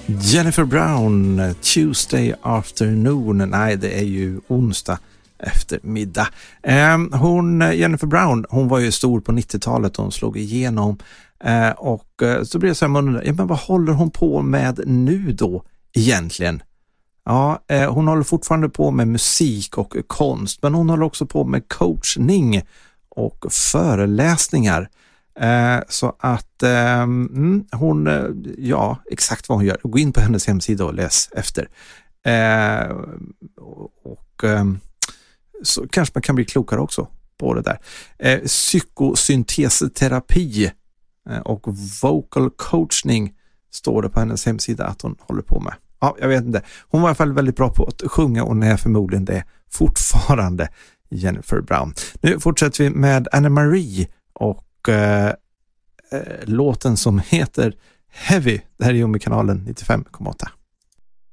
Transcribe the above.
Jennifer Brown, Tuesday afternoon. Nej, det är ju onsdag eftermiddag. Jennifer Brown, hon var ju stor på 90-talet. Hon slog igenom. Och så blev det så här, men vad håller hon på med nu då egentligen? Ja, hon håller fortfarande på med musik och konst. Men hon håller också på med coachning och föreläsningar. Så att hon, ja, exakt vad hon gör. Gå in på hennes hemsida och läs efter. Så kanske man kan bli klokare också på det där. Psykosyntesterapi och vocal coaching står det på hennes hemsida att hon håller på med. Ja, jag vet inte. Hon var i alla fall väldigt bra på att sjunga och är förmodligen det fortfarande, Jennifer Brown. Nu fortsätter vi med Anne-Marie och låten som heter Heavy. Det här är ju med kanalen 95,8.